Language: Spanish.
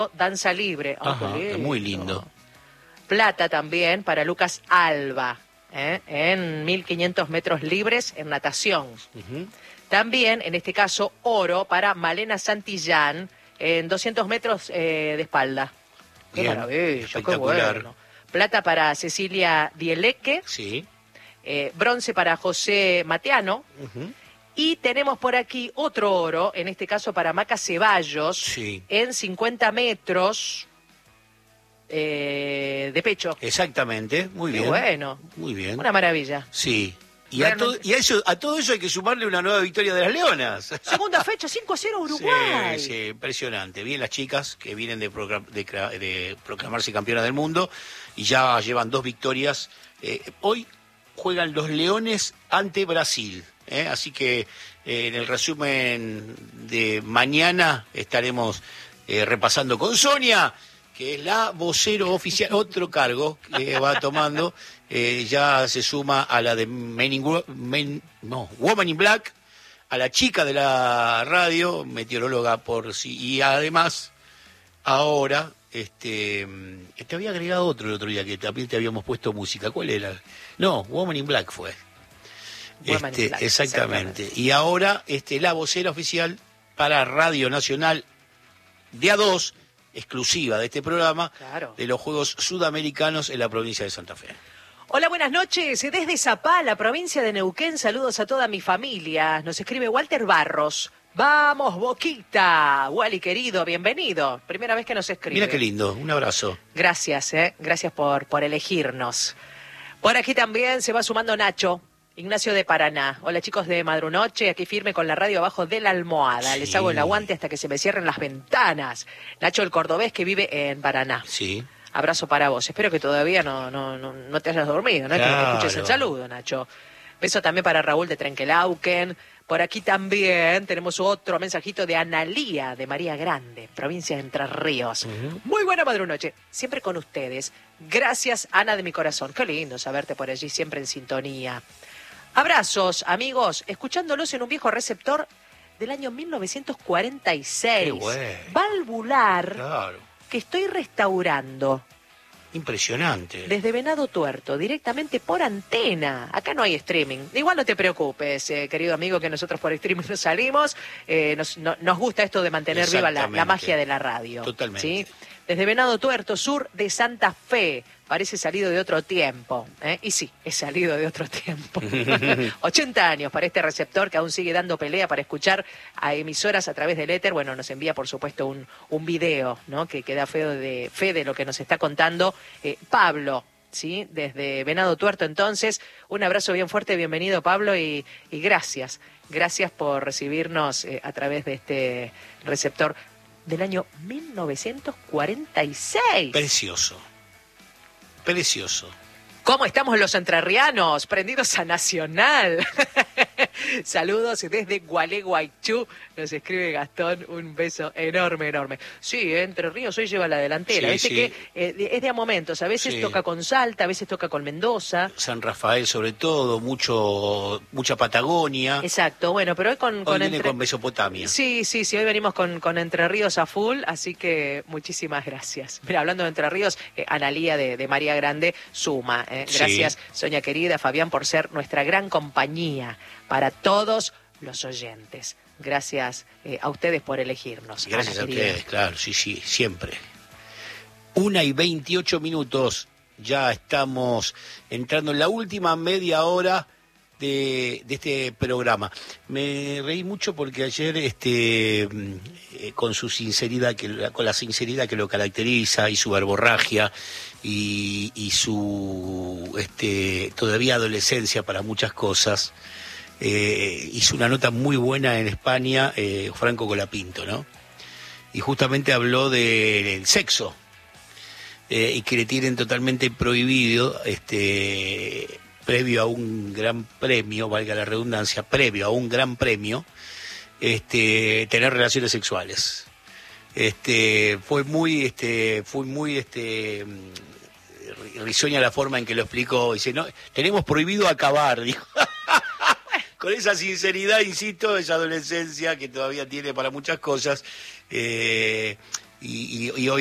danza libre. Ajá, muy lindo. Plata también para Lucas Alba, en 1500 metros libres en natación. También, en este caso, oro para Malena Santillán en 200 metros de espalda. Qué Bien, maravilla, espectacular. qué bueno. Plata para Cecilia Dieleque. Sí. Bronce para José Mateano. Y tenemos por aquí otro oro, en este caso para Maca Ceballos, Sí. en 50 metros de pecho. Exactamente, muy Qué bien. bueno. Muy bien. Una maravilla. Sí. Y a todo eso hay que sumarle una nueva victoria de las Leonas. Segunda fecha, 5-0 Uruguay. Sí, sí, impresionante. Bien las chicas que vienen de proclamarse campeonas del mundo y ya llevan 2 victorias. Hoy juegan los Leones ante Brasil. Así que en el resumen de mañana estaremos repasando con Sonia, que es la vocero oficial, otro cargo que va tomando, ya se suma a la de Woman in Black, a la chica de la radio, meteoróloga por sí, y además ahora te había agregado otro el otro día que también te habíamos puesto música. ¿Cuál era? No, Woman in Black fue. Exactamente. Y ahora la vocera oficial para Radio Nacional de A2, exclusiva de este programa, Claro. de los Juegos Sudamericanos en la provincia de Santa Fe. Hola, buenas noches. Desde Zapala, provincia de Neuquén, saludos a toda mi familia. Nos escribe Walter Barros. Vamos, Boquita. Wally, querido, bienvenido. Primera vez que nos escribe. Mira qué lindo, un abrazo. Gracias, gracias por elegirnos. Por aquí también se va sumando Nacho, Ignacio de Paraná. Hola, chicos de Madrunoche, aquí firme con la radio abajo de la almohada. Sí. Les hago el aguante hasta que se me cierren las ventanas. Nacho, el cordobés que vive en Paraná. Sí. Abrazo para vos. Espero que todavía no te hayas dormido, ¿no? Claro. Que escuches el saludo, Nacho. Beso también para Raúl de Trenquelauquen. Por aquí también tenemos otro mensajito de Analía de María Grande, provincia de Entre Ríos. Muy buena madrunoche, siempre con ustedes. Gracias, Ana de mi corazón. Qué lindo saberte por allí, siempre en sintonía. Abrazos, amigos, escuchándolos en un viejo receptor del año 1946. Qué bueno. Valvular, Claro. que estoy restaurando. Impresionante. Desde Venado Tuerto, directamente por antena. Acá no hay streaming. Igual no te preocupes, querido amigo, que nosotros por streaming no salimos. Nos gusta esto de mantener viva la magia de la radio. Totalmente. ¿Sí? Desde Venado Tuerto, sur de Santa Fe. Parece salido de otro tiempo. Y sí, es salido de otro tiempo. 80 años para este receptor que aún sigue dando pelea para escuchar a emisoras a través del éter. Bueno, nos envía, por supuesto, un video, ¿no? que da fe de lo que nos está contando Pablo, ¿sí? Desde Venado Tuerto. Entonces, un abrazo bien fuerte, bienvenido, Pablo, y gracias. Gracias por recibirnos a través de este receptor del año 1946. Precioso. Precioso. ¿Cómo estamos los entrerrianos? Prendidos a Nacional. Saludos desde Gualeguaychú. Nos escribe Gastón, un beso enorme, enorme. Sí, Entre Ríos hoy lleva la delantera. Sí, Viste sí. que es de a momentos. A veces Sí. toca con Salta, a veces toca con Mendoza. San Rafael sobre todo, mucha Patagonia. Exacto, bueno, pero hoy con Hoy viene con Mesopotamia. Sí, hoy venimos con Entre Ríos a full, así que muchísimas gracias. Mira, hablando de Entre Ríos, Analía de María Grande suma. Gracias, Sí. Sonia querida, Fabián, por ser nuestra gran compañía para todos los oyentes. Gracias a ustedes por elegirnos. Gracias Ana a querida. ustedes, claro, sí, siempre. 1:28, ya estamos entrando en la última media hora de este programa. Me reí mucho porque ayer, con su sinceridad, con la sinceridad que lo caracteriza y su verborragia y su todavía adolescencia para muchas cosas, hizo una nota muy buena en España, Franco Colapinto, ¿no? Y justamente habló del sexo, y que le tienen totalmente prohibido, previo a un gran premio, valga la redundancia, previo a un gran premio, tener relaciones sexuales. Fue muy risueña la forma en que lo explicó. Dice, no, tenemos prohibido acabar, dijo. Con esa sinceridad, insisto, esa adolescencia que todavía tiene para muchas cosas, y hoy